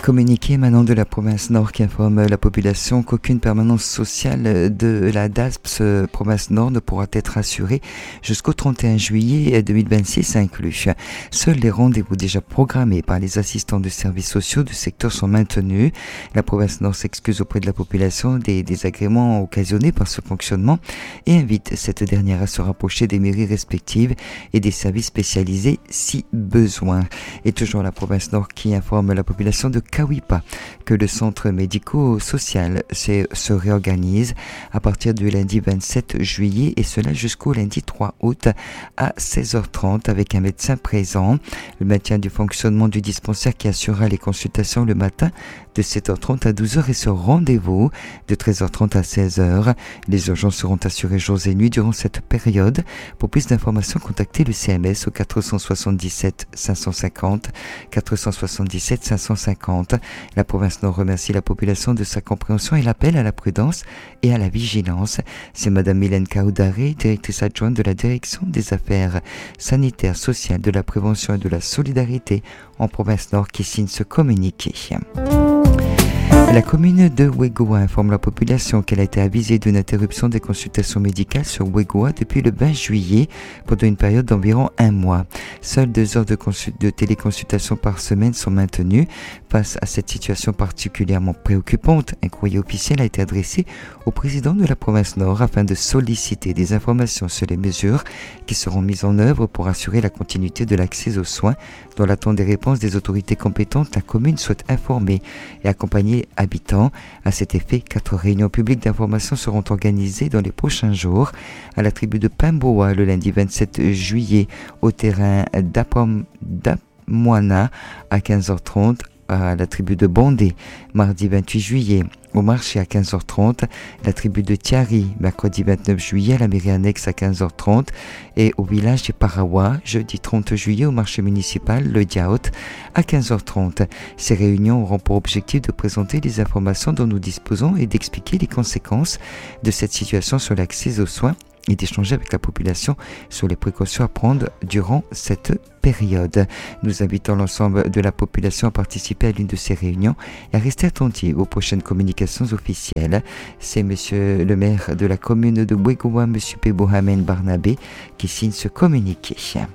Communiqué émanant de la province Nord qui informe la population qu'aucune permanence sociale de la DASPS province Nord ne pourra être assurée jusqu'au 31 juillet 2026 inclus. Seuls les rendez-vous déjà programmés par les assistants de services sociaux du secteur sont maintenus. La province Nord s'excuse auprès de la population des désagréments occasionnés par ce fonctionnement et invite cette dernière à se rapprocher des mairies respectives et des services spécialisés si besoin. Et toujours la province Nord qui informe la population de Kawipa que le centre médico-social se réorganise à partir du lundi 27 juillet et cela jusqu'au lundi 3 août à 16h30 avec un médecin présent. Le maintien du fonctionnement du dispensaire qui assurera les consultations le matin de 7h30 à 12h et ce rendez-vous de 13h30 à 16h. Les urgences seront assurées jours et nuits durant cette période. Pour plus d'informations, contactez le CMS au 477 550 477 550. La province Nord remercie la population de sa compréhension et l'appel à la prudence et à la vigilance. C'est Madame Mylène Kaoudaré, directrice adjointe de la direction des affaires sanitaires, sociales, de la prévention et de la solidarité en province Nord qui signe ce communiqué. La commune de Wegoa informe la population qu'elle a été avisée d'une interruption des consultations médicales sur Wegoa depuis le 20 juillet pendant une période d'environ 1 mois. Seules 2 heures de téléconsultation par semaine sont maintenues. Face à cette situation particulièrement préoccupante, un courrier officiel a été adressé au président de la province Nord afin de solliciter des informations sur les mesures qui seront mises en œuvre pour assurer la continuité de l'accès aux soins. Dans l'attente des réponses des autorités compétentes, la commune souhaite informer et accompagner habitants. À cet effet, 4 réunions publiques d'information seront organisées dans les prochains jours à la tribu de Pimboa le lundi 27 juillet au terrain d'Apmoana à 15h30, à la tribu de Bondé mardi 28 juillet au marché à 15h30, la tribu de Tiari mercredi 29 juillet à la mairie annexe à 15h30 et au village de Parawa jeudi 30 juillet au marché municipal le Diaot à 15h30. Ces réunions auront pour objectif de présenter les informations dont nous disposons et d'expliquer les conséquences de cette situation sur l'accès aux soins et d'échanger avec la population sur les précautions à prendre durant cette période. Nous invitons l'ensemble de la population à participer à l'une de ces réunions et à rester attentifs aux prochaines communications officielles. C'est Monsieur le maire de la commune de Wegoa, Monsieur Pebohamen Barnabé, qui signe ce communiqué.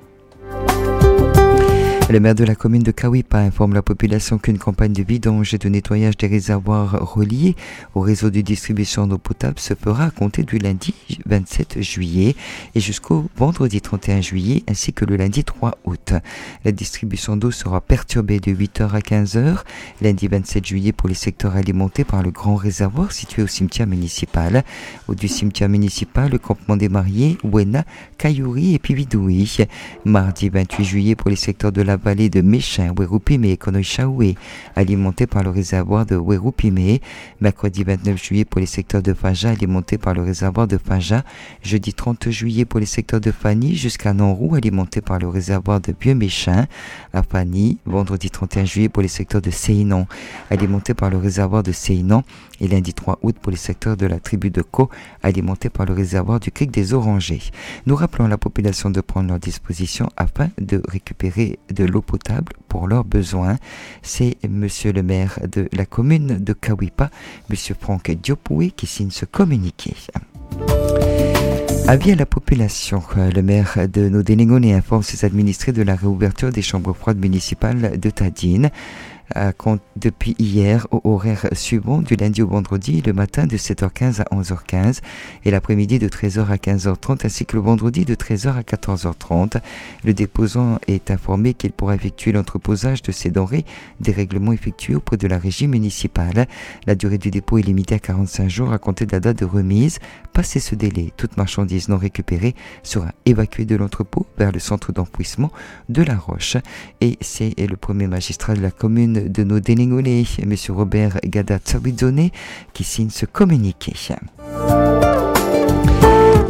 Le maire de la commune de Kawipa informe la population qu'une campagne de vidange et de nettoyage des réservoirs reliés au réseau de distribution d'eau potable se fera à compter du lundi 27 juillet et jusqu'au vendredi 31 juillet ainsi que le lundi 3 août. La distribution d'eau sera perturbée de 8h à 15h, lundi 27 juillet pour les secteurs alimentés par le grand réservoir situé au cimetière municipal. Au du cimetière municipal, le campement des mariés, Wena, Kayuri et Pividoui. Mardi 28 juillet pour les secteurs de la vallée de Méchin, Werupime et Konoichaoué, alimenté par le réservoir de Werupime. Mercredi 29 juillet pour les secteurs de Faja, alimenté par le réservoir de Faja. Jeudi 30 juillet pour les secteurs de Fani jusqu'à Nanrou, alimenté par le réservoir de Vieux-Méchin à Fani. Vendredi 31 juillet pour les secteurs de Seinan, alimenté par le réservoir de Seinan. Et lundi 3 août pour les secteurs de la tribu de Ko, alimenté par le réservoir du Cric des Orangers. Nous rappelons à la population de prendre leurs dispositions afin de récupérer de l'eau potable pour leurs besoins. C'est Monsieur le maire de la commune de Kawipa, Monsieur Franck Diopoué, qui signe ce communiqué. Avis à la population, le maire de Nodénégoné informe ses administrés de la réouverture des chambres froides municipales de Tadine. Depuis hier au horaire suivant du lundi au vendredi, le matin de 7h15 à 11h15 et l'après-midi de 13h à 15h30 ainsi que le vendredi de 13h à 14h30. Le déposant est informé qu'il pourra effectuer l'entreposage de ses denrées des règlements effectués auprès de la régie municipale. La durée du dépôt est limitée à 45 jours à compter de la date de remise. Passé ce délai, toute marchandise non récupérée sera évacuée de l'entrepôt vers le centre d'enfouissement de La Roche. Et c'est le premier magistrat de la commune de Nodénégoné, M. Robert Gada Tsawizone, qui signe ce communiqué.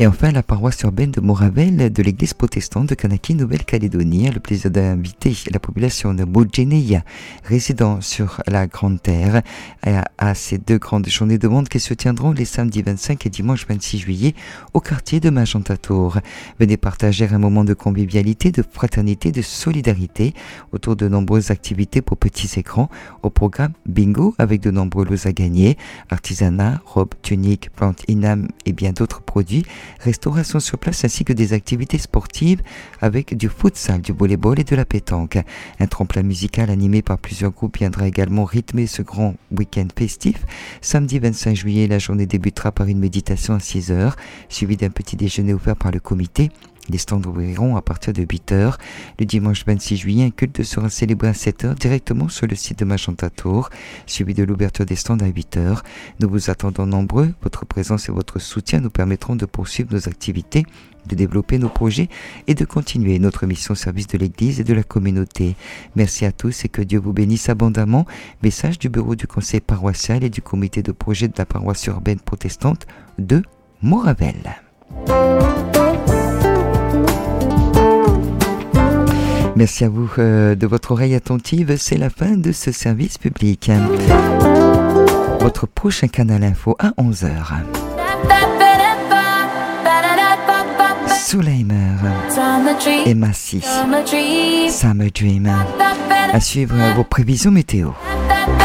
Et enfin, la paroisse urbaine de Moravel de l'église protestante de Kanaki, Nouvelle-Calédonie, a le plaisir d'inviter la population de Mudgeneya, résidant sur la Grande Terre, à ces deux grandes journées de monde qui se tiendront les samedis 25 et dimanche 26 juillet au quartier de Magenta Tour. Venez partager un moment de convivialité, de fraternité, de solidarité autour de nombreuses activités pour petits et grands. Au programme bingo avec de nombreux lots à gagner, artisanat, robes, tuniques, plantes inam et bien d'autres produits, restauration sur place ainsi que des activités sportives avec du futsal, du volleyball et de la pétanque. Un tremplin musical animé par plusieurs groupes viendra également rythmer ce grand week-end festif. Samedi 25 juillet, la journée débutera par une méditation à 6h, suivie d'un petit déjeuner offert par le comité. Les stands ouvriront à partir de 8h. Le dimanche 26 juillet, un culte sera célébré à 7h directement sur le site de Magenta Tour, suivi de l'ouverture des stands à 8h. Nous vous attendons nombreux. Votre présence et votre soutien nous permettront de poursuivre nos activités, de développer nos projets et de continuer notre mission au service de l'Église et de la communauté. Merci à tous et que Dieu vous bénisse abondamment. Message du bureau du conseil paroissial et du comité de projet de la paroisse urbaine protestante de Moravel. Merci à vous de votre oreille attentive. C'est la fin de ce service public. Votre prochain canal info à 11h. Suleimer et Massy. Summer Dream. À suivre vos prévisions météo.